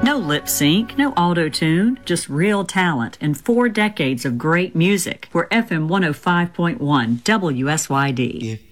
No lip sync, no auto-tune, just real talent and 4 decades of great music. We're FM 105.1 WSYD. If